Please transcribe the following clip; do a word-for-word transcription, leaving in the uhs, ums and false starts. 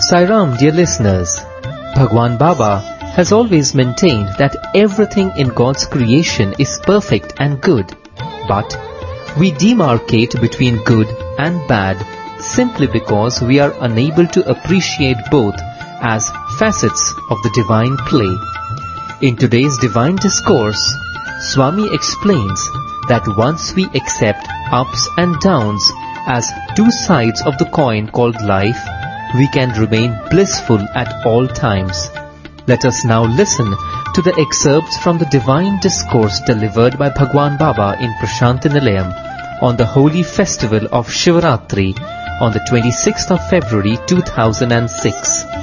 Sai Ram, dear listeners, Bhagwan Baba has always maintained that everything in God's creation is perfect and good, but we demarcate between good and bad simply because we are unable to appreciate both as facets of the divine play. In today's divine discourse, Swami explains that once we accept ups and downs as two sides of the coin called life, we can remain blissful at all times. Let us now listen to the excerpts from the divine discourse delivered by Bhagwan Baba in Prashanthi Nilayam on the holy festival of Shivaratri on the twenty-sixth of February two thousand six.